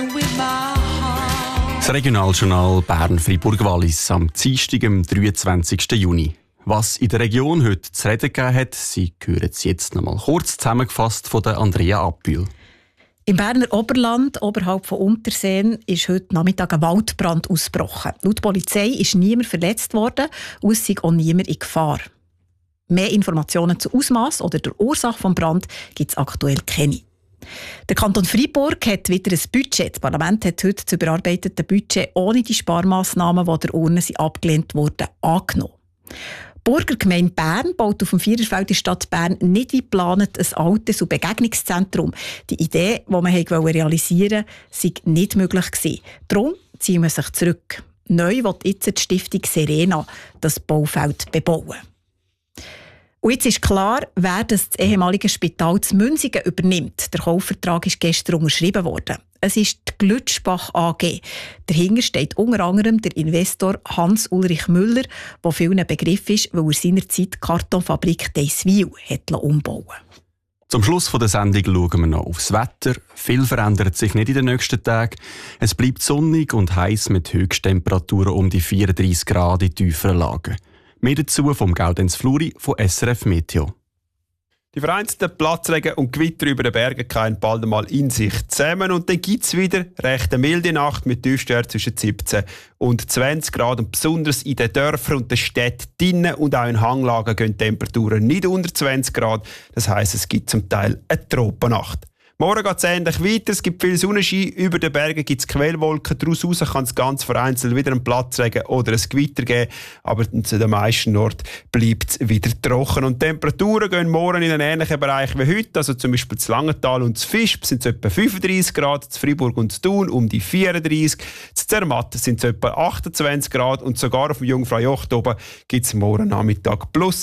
Das Regionaljournal Bern-Fribourg-Wallis am Dienstag, am 23. Juni. Was in der Region heute zu reden gegeben hat, Sie hören es jetzt noch mal kurz zusammengefasst von der Andrea Abbühl. Im Berner Oberland, oberhalb von Unterseen, ist heute Nachmittag ein Waldbrand ausgebrochen. Laut Polizei ist niemand verletzt worden und es sei auch niemand in Gefahr. Mehr Informationen zum Ausmaß oder der Ursache des Brands gibt es aktuell keine. Der Kanton Freiburg hat wieder ein Budget. Das Parlament hat heute das überarbeitete Budget ohne die Sparmaßnahmen, die der Urne abgelehnt wurden, angenommen. Die Burgergemeinde Bern baut auf dem Viererfeld der Stadt Bern nicht wie geplant ein Alters- und Begegnungszentrum. Die Idee, die man realisieren wollte, sei nicht möglich gewesen. Darum ziehen wir sich zurück. Neu will jetzt die Stiftung Serena das Baufeld bebauen. Und jetzt ist klar, wer das ehemalige Spital zu Münsingen übernimmt. Der Kaufvertrag ist gestern unterschrieben worden. Es ist die Glütschbach AG. Dahinter steht unter anderem der Investor Hans-Ulrich Müller, der vielen ein Begriff ist, weil er seinerzeit die Kartonfabrik Deiswil umbauen wollte. Zum Schluss der Sendung schauen wir noch aufs Wetter. Viel verändert sich nicht in den nächsten Tagen. Es bleibt sonnig und heiß mit Höchsttemperaturen um die 34 Grad in tieferen Lagen. Mehr dazu vom Gaudenz Fluri von SRF Meteo. Die vereinzelten Platzregen und Gewitter über den Bergen kehren bald einmal in sich zusammen und dann gibt es wieder recht eine milde Nacht mit Tiefstwert zwischen 17 und 20 Grad und besonders in den Dörfern und den Städten drinnen und auch in Hanglagen gehen die Temperaturen nicht unter 20 Grad. Das heisst, es gibt zum Teil eine Tropennacht. Morgen geht es ähnlich weiter, es gibt viel Sonnenschein, über den Bergen gibt es Quellwolken, daraus raus kann es ganz vereinzelt wieder einen Platzregen oder ein Gewitter geben, aber zu den meisten Orten bleibt es wieder trocken. Und die Temperaturen gehen morgen in einen ähnlichen Bereich wie heute, also zum Beispiel zu Langenthal und zu Visp sind es etwa 35 Grad, zu Freiburg und zu Thun um die 34, zu Zermatt sind es etwa 28 Grad und sogar auf dem Jungfraujoch oben gibt es morgen Nachmittag plus